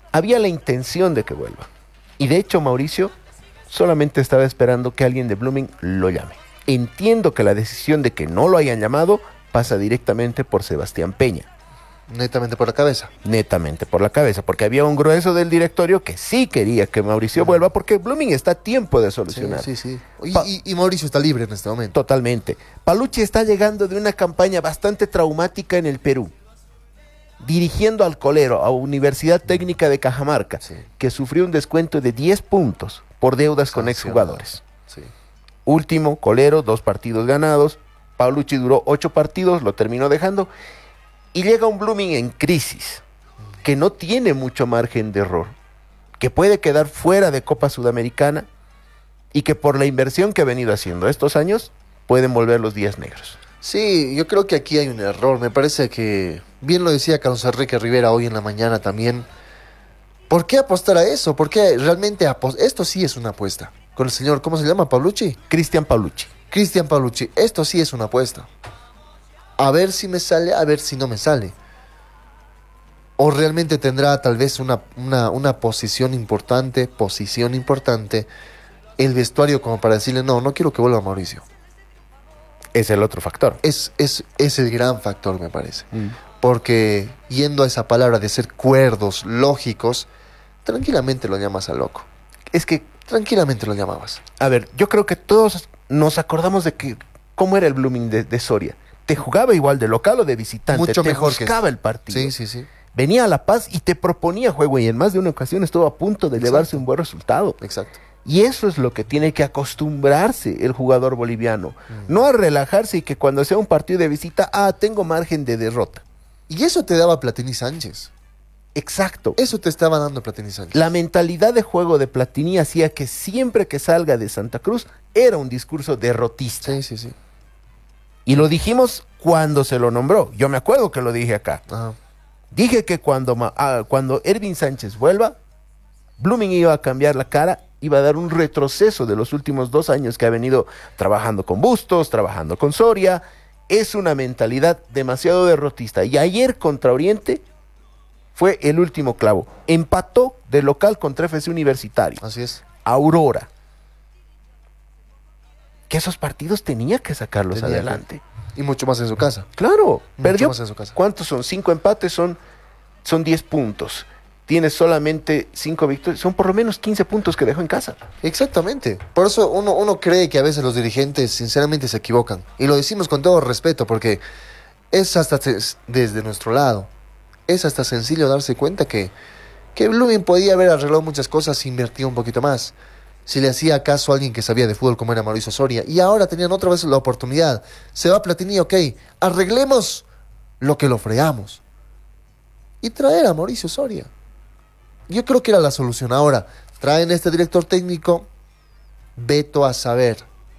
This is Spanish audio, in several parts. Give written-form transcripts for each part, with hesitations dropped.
había la intención de que vuelva. Y de hecho Mauricio solamente estaba esperando que alguien de Blooming lo llame. Entiendo que la decisión de que no lo hayan llamado pasa directamente por Sebastián Peña. Netamente por la cabeza. Netamente por la cabeza, porque había un grueso del directorio que sí quería que Mauricio vuelva, porque Blooming está a tiempo de solucionar. Sí. Y Mauricio está libre en este momento. Totalmente. Palucci está llegando de una campaña bastante traumática en el Perú, dirigiendo al Colero, a Universidad Técnica de Cajamarca, que sufrió un descuento de 10 puntos por deudas con exjugadores. Sí. Último, Colero, 2 partidos ganados. Palucci duró 8 partidos, lo terminó dejando. Y llega un Blooming en crisis, que no tiene mucho margen de error, que puede quedar fuera de Copa Sudamericana y que por la inversión que ha venido haciendo estos años, pueden volver los días negros. Sí, yo creo que aquí hay un error. Me parece que, bien lo decía Carlos Enrique Rivera hoy en la mañana también, ¿por qué apostar a eso? ¿Por qué realmente esto sí es una apuesta? Con el señor, ¿cómo se llama? ¿Paulucci? Cristian Paulucci. Cristian Paulucci, esto sí es una apuesta. A ver si me sale, a ver si no me sale. O realmente tendrá tal vez una posición importante el vestuario como para decirle, no quiero que vuelva Mauricio. Es el otro factor. Es el gran factor, me parece. Porque yendo a esa palabra de ser cuerdos, lógicos, tranquilamente lo llamas a loco. Es que tranquilamente lo llamabas. A ver, yo creo que todos nos acordamos de que cómo era el Blooming de Soria. Te jugaba igual de local o de visitante. Mucho te mejor buscaba el partido. Sí. Venía a La Paz y te proponía juego y en más de una ocasión estuvo a punto de llevarse un buen resultado. Exacto. Y eso es lo que tiene que acostumbrarse el jugador boliviano. No a relajarse y que cuando sea un partido de visita, tengo margen de derrota. Y eso te daba Platini Sánchez. Exacto. Eso te estaba dando Platini Sánchez. La mentalidad de juego de Platini hacía que siempre que salga de Santa Cruz era un discurso derrotista. Sí. Y lo dijimos cuando se lo nombró. Yo me acuerdo que lo dije acá. Ajá. Dije que cuando Ervin Sánchez vuelva, Blooming iba a cambiar la cara, iba a dar un retroceso de los últimos 2 años que ha venido trabajando con Bustos, trabajando con Soria. Es una mentalidad demasiado derrotista. Y ayer contra Oriente fue el último clavo. Empató de local contra FC Universitario. Así es. Aurora. Que esos partidos tenía que sacarlos adelante. Y mucho más en su casa. Claro, perdió. Más en su casa. ¿Cuántos son? 5 empates, son 10 puntos. Tienes solamente 5 victorias, son por lo menos 15 puntos que dejó en casa. Exactamente. Por eso uno cree que a veces los dirigentes sinceramente se equivocan. Y lo decimos con todo respeto, porque es hasta desde nuestro lado. Es hasta sencillo darse cuenta que Blooming podía haber arreglado muchas cosas si invertía un poquito más. Si le hacía caso a alguien que sabía de fútbol como era Mauricio Soria. Y ahora tenían otra vez la oportunidad. Se va Platini, ok, arreglemos lo que lo fregamos. Y traer a Mauricio Soria. Yo creo que era la solución. Ahora, traen este director técnico, veto a saber.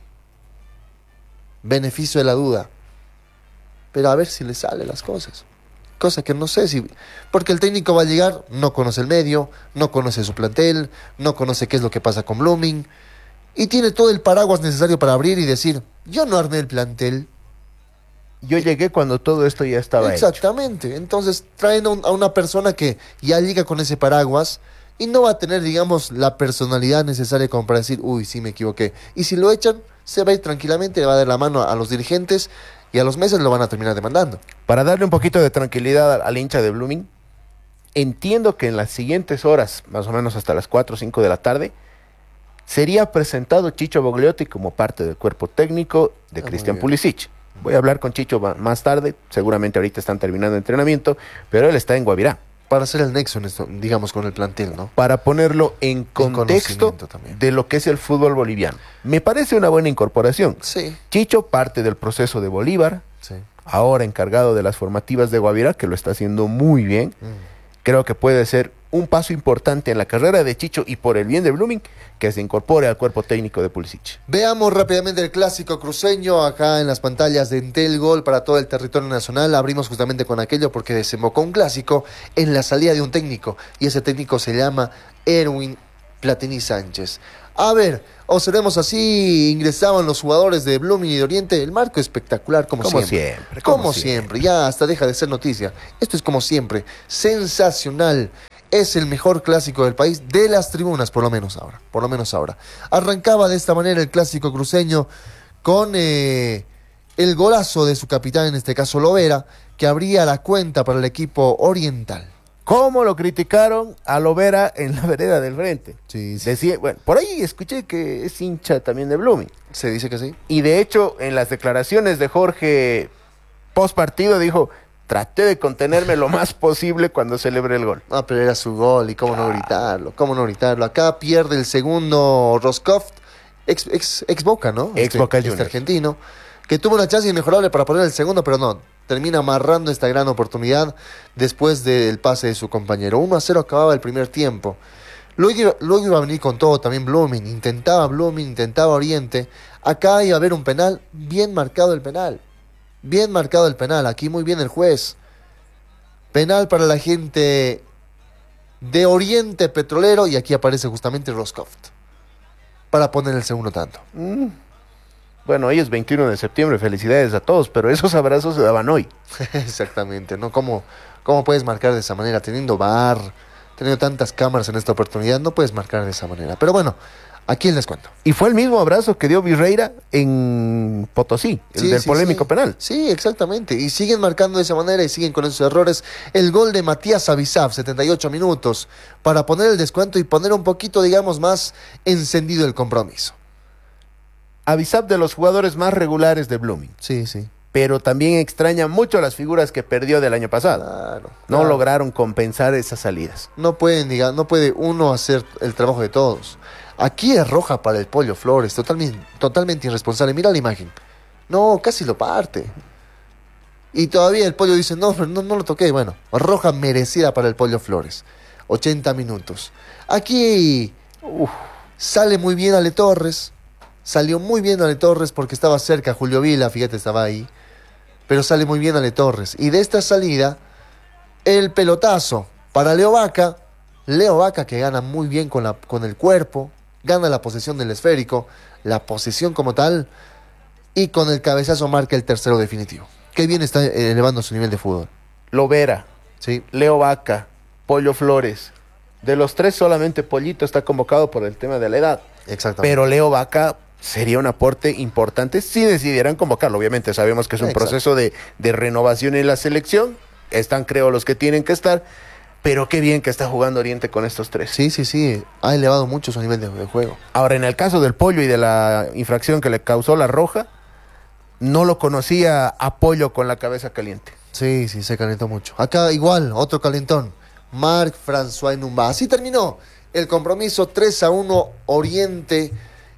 Beneficio de la duda. Pero a ver si le salen las cosas. Cosa que no sé si... Porque el técnico va a llegar, no conoce el medio, no conoce su plantel, no conoce qué es lo que pasa con Blooming. Y tiene todo el paraguas necesario para abrir y decir, yo no armé el plantel. Yo llegué cuando todo esto ya estaba Exactamente. hecho. Entonces traen a una persona que ya llega con ese paraguas y no va a tener, digamos, la personalidad necesaria como para decir, uy, sí me equivoqué. Y si lo echan, se va a ir tranquilamente, le va a dar la mano a los dirigentes y a los meses lo van a terminar demandando. Para darle un poquito de tranquilidad al hincha de Blooming, entiendo que en las siguientes horas, más o menos hasta las 4 o 5 de la tarde, sería presentado Chicho Bogliotti como parte del cuerpo técnico de Christian Pulisic. Voy a hablar con Chicho más tarde, seguramente ahorita están terminando entrenamiento, pero él está en Guavirá. Para hacer el nexo, digamos, con el plantel, ¿no? Para ponerlo en contexto de lo que es el fútbol boliviano. Me parece una buena incorporación. Sí. Chicho parte del proceso de Bolívar, ahora encargado de las formativas de Guavirá, que lo está haciendo muy bien. Creo que puede ser un paso importante en la carrera de Chicho y por el bien de Blooming, que se incorpore al cuerpo técnico de Pulisic. Veamos rápidamente el clásico cruceño acá en las pantallas de Entel Gol para todo el territorio nacional. Abrimos justamente con aquello porque desembocó un clásico en la salida de un técnico y ese técnico se llama Erwin Platini Sánchez. A ver, observemos así, ingresaban los jugadores de Blooming y de Oriente, el marco espectacular como siempre. Como siempre, ya hasta deja de ser noticia. Esto es como siempre, sensacional. es el mejor clásico del país, de las tribunas, por lo menos ahora. Por lo menos ahora. Arrancaba de esta manera el clásico cruceño con el golazo de su capitán, en este caso Lovera, que abría la cuenta para el equipo oriental. ¿Cómo lo criticaron a Lovera en la vereda del frente? Sí, sí. Decía, bueno, por ahí escuché que es hincha también de Blooming. Se dice que sí. Y de hecho, en las declaraciones de Jorge post partido dijo, traté de contenerme lo más posible cuando celebré el gol. Ah, pero era su gol y cómo no gritarlo, cómo no gritarlo. Acá pierde el segundo Roscoff, ex Boca, ¿no? Ex Boca Juniors. Argentino, que tuvo una chance inmejorable para poner el segundo, pero no. Termina amarrando esta gran oportunidad después del pase de su compañero. 1-0 acababa el primer tiempo. Luego iba a venir con todo también Blooming, intentaba Oriente. Acá iba a haber un penal, bien marcado el penal. Bien marcado el penal, aquí muy bien el juez. Penal para la gente de Oriente Petrolero, y aquí aparece justamente Roscoff para poner el segundo tanto. Bueno, hoy es 21 de septiembre, felicidades a todos, pero esos abrazos se daban hoy. Exactamente, ¿no? ¿Cómo puedes marcar de esa manera? Teniendo VAR, teniendo tantas cámaras en esta oportunidad, no puedes marcar de esa manera. Pero bueno, aquí les cuento. Y fue el mismo abrazo que dio Virreira en Potosí, el del polémico penal. Sí, exactamente. Y siguen marcando de esa manera y siguen con esos errores. El gol de Matías Avisaf, 78 minutos, para poner el descuento y poner un poquito, digamos, más encendido el compromiso. Avisap de los jugadores más regulares de Blooming. Sí, sí. Pero también extraña mucho las figuras que perdió del año pasado. Claro. No lograron compensar esas salidas. No puede uno hacer el trabajo de todos. Aquí es roja para el Pollo Flores, totalmente irresponsable. Mira la imagen. No, casi lo parte. Y todavía el Pollo dice, no lo toqué. Bueno, roja merecida para el Pollo Flores. 80 minutos. Aquí sale muy bien Ale Torres. Salió muy bien Ale Torres porque estaba cerca Julio Vila, fíjate, estaba ahí. Pero sale muy bien Ale Torres. Y de esta salida, el pelotazo para Leo Vaca. Leo Vaca que gana muy bien con el cuerpo. Gana la posesión del esférico. La posesión como tal. Y con el cabezazo marca el tercero definitivo. Qué bien está elevando su nivel de fútbol. Lovera, Sí. Leo Vaca, Pollo Flores. De los tres solamente Pollito está convocado por el tema de la edad. Exactamente. Pero Leo Vaca sería un aporte importante si decidieran convocarlo. Obviamente sabemos que es un Exacto. proceso de renovación en la selección. Están, creo, los que tienen que estar. Pero qué bien que está jugando Oriente con estos tres. Sí. Ha elevado mucho su nivel de juego. Ahora, en el caso del Pollo y de la infracción que le causó la roja, no lo conocía a Pollo con la cabeza caliente. Sí, se calentó mucho. Acá igual, otro calentón. Marc-François Numba. Así terminó el compromiso 3-1 Oriente.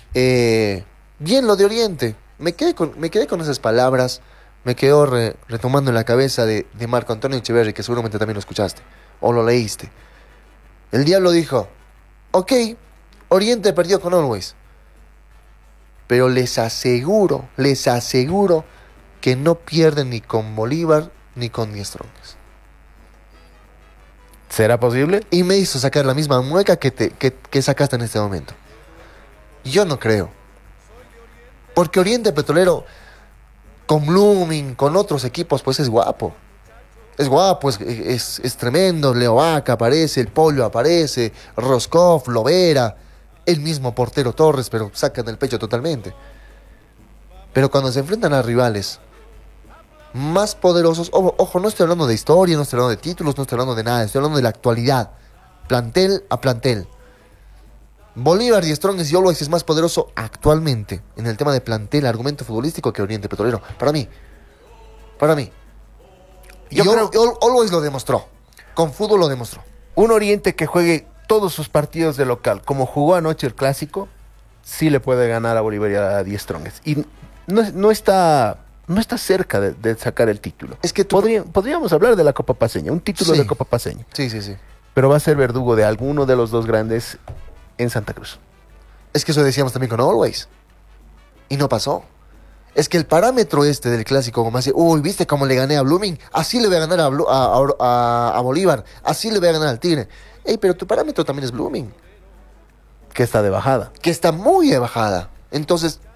Bien lo de Oriente. Me quedé con esas palabras. Me quedó retomando en la cabeza de Marco Antonio Echeverri, que seguramente también lo escuchaste o lo leíste. El diablo dijo, ok, Oriente perdió con Always, pero les aseguro que no pierden ni con Bolívar ni con Die Strongest. ¿Será posible? Y me hizo sacar la misma mueca que sacaste en este momento. Yo no creo. Porque Oriente Petrolero, con Blooming, con otros equipos, pues es guapo. Es guapo, es tremendo. Leo Vaca aparece, el Pollo aparece, Roscoff, Lovera, el mismo portero Torres, pero sacan el pecho totalmente. Pero cuando se enfrentan a rivales más poderosos, ojo, no estoy hablando de historia, no estoy hablando de títulos, no estoy hablando de nada, estoy hablando de la actualidad, plantel a plantel. Bolívar y Strongest y Always es más poderoso actualmente en el tema de plantel, argumento futbolístico, que Oriente Petrolero. Para mí. Y Always lo demostró. Con fútbol lo demostró. Un Oriente que juegue todos sus partidos de local, como jugó anoche el Clásico, sí le puede ganar a Bolívar y a Die Strongest. Y no está cerca de sacar el título. Es que podríamos hablar de la Copa Paceña, un título Sí. de Copa Paceña. Sí. Pero va a ser verdugo de alguno de los dos grandes en Santa Cruz. Es que eso decíamos también con Always. Y no pasó. Es que el parámetro del clásico, como hace, ¿viste cómo le gané a Blooming? Así le voy a ganar a Bolívar. Así le voy a ganar al Tigre. Pero tu parámetro también es Blooming, Que está de bajada. que está muy de bajada. Entonces,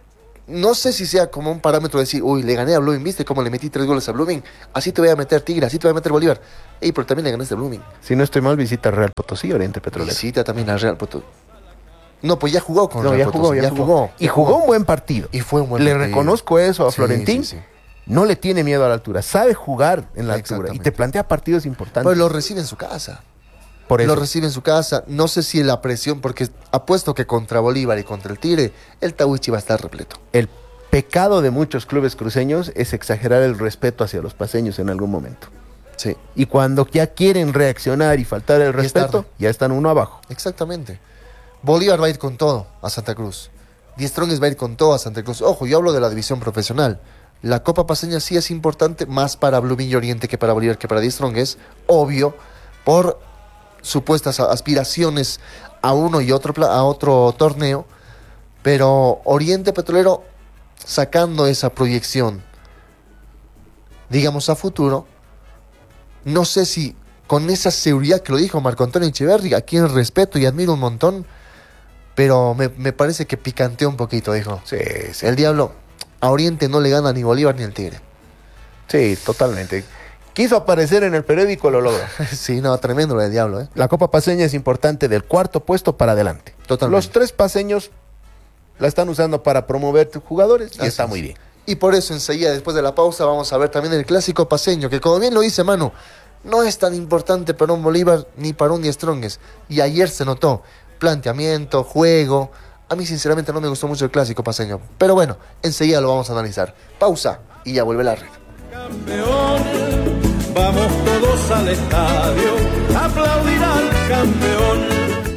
no sé si sea como un parámetro decir, uy, le gané a Blooming, ¿viste cómo le metí 3 goles a Blooming? Así te voy a meter Tigre, así te voy a meter Bolívar. Ey, pero también le ganaste a Blooming. Si no estoy mal, visita Real Potosí, Oriente Petrolero. Visita también a Real Potosí. No, pues ya jugó con No, Real ya jugó, Potosí, ya jugó. Y jugó un buen partido. Y fue un buen Le partido. reconozco eso a Sí, Florentín. sí, sí. No le tiene miedo a la altura, sabe jugar en la altura y Exactamente. te plantea partidos importantes. Pues lo recibe en su casa. Por eso. Lo recibe en su casa. No sé si la presión, porque apuesto que contra Bolívar y contra el Tigre, el Tahuichi va a estar repleto. El pecado de muchos clubes cruceños es exagerar el respeto hacia los paceños en algún momento. Sí, Y cuando ya quieren reaccionar y faltar el Ya es respeto, tarde. ya están uno abajo. exactamente. Bolívar va a ir con todo a Santa Cruz. Die Strongest va a ir con todo a Santa Cruz. Ojo, yo hablo de la división profesional. La Copa Paceña sí es importante, más para Blooming y Oriente que para Bolívar, que para Die Strongest, obvio, por supuestas aspiraciones a uno y a otro torneo, pero Oriente Petrolero, sacando esa proyección, digamos, a futuro, no sé si con esa seguridad que lo dijo Marco Antonio Echeverri, a quien respeto y admiro un montón, pero me parece que picanteó un poquito, dijo. Sí, sí. El Diablo a Oriente no le gana ni Bolívar ni el Tigre. Sí, totalmente. Quiso aparecer en el periódico, lo logró. Sí, no, tremendo lo del Diablo, ¿eh? La Copa Paceña es importante del cuarto puesto para adelante. Totalmente. Los 3 paceños la están usando para promover jugadores y Así está es. muy bien. Y por eso enseguida, después de la pausa, vamos a ver también el clásico paceño, que como bien lo dice Manu, no es tan importante para un Bolívar ni para un Die Strongest. Y ayer se notó planteamiento, juego. A mí sinceramente no me gustó mucho el clásico paceño. Pero bueno, enseguida lo vamos a analizar. Pausa y ya vuelve la red. Campeón, vamos todos al estadio a aplaudir al campeón.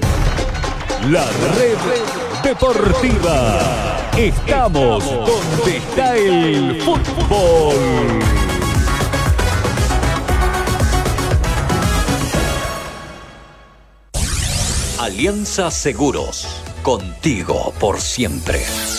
La red deportiva. Estamos donde está el fútbol. Alianza Seguros. Contigo por siempre.